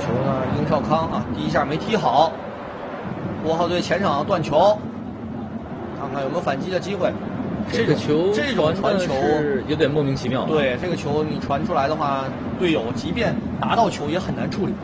球呢，殷少康啊，第一下没踢好，呼和浩特队前场断球，看看有没有反击的机会。 这个球， 这种传球是有点莫名其妙。 对，这个球你传出来的话，队友即便拿到球也很难处理。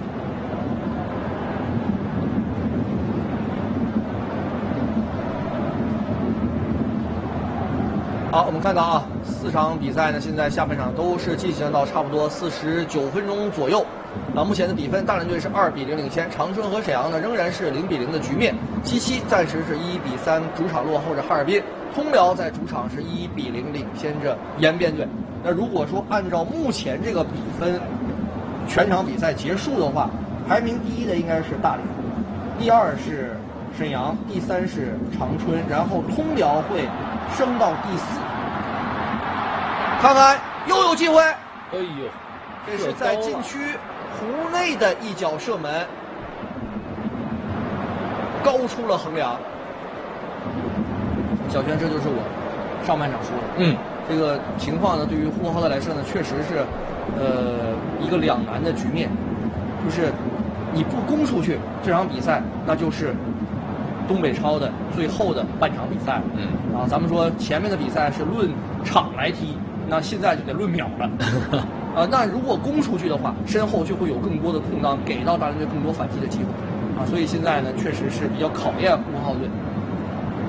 好，我们看到啊，4场比赛呢，现在下半场都是进行到差不多49分钟左右。目前的比分，大连队是2比0领先，长春和沈阳呢仍然是0比0的局面。77暂时是1比3主场落后着哈尔滨，通辽在主场是1比0领先着延边队。那如果说按照目前这个比分，全场比赛结束的话，排名第1的应该是大连，第2是沈阳，第3是长春，然后通辽会升到第4。看看又有机会， 哎呦， 这是在禁区弧内的一脚射门，高出了横梁。小泉，这就是我上半场说的。这个情况呢，对于呼和浩特来说呢，确实是一个两难的局面，就是你不攻出去这场比赛，那就是东北超的最后的半场比赛。咱们说前面的比赛是论场来踢，那现在就得论秒了。那如果攻出去的话，身后就会有更多的空当，给到大连队更多反击的机会。所以现在呢，确实是比较考验呼和浩特队。